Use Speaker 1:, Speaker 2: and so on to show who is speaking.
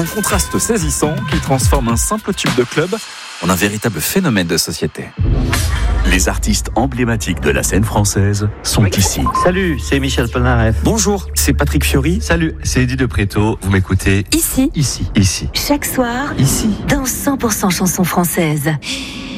Speaker 1: Un contraste saisissant qui transforme un simple tube de club en un véritable phénomène de société.
Speaker 2: Les artistes emblématiques de la scène française sont ici.
Speaker 3: Salut, c'est Michel Polnareff.
Speaker 1: Bonjour, c'est Patrick Fiori.
Speaker 4: Salut, c'est Eddie de Préto. Vous m'écoutez
Speaker 5: Ici.
Speaker 4: Ici.
Speaker 5: Chaque soir.
Speaker 4: Ici.
Speaker 5: Dans 100% chansons françaises.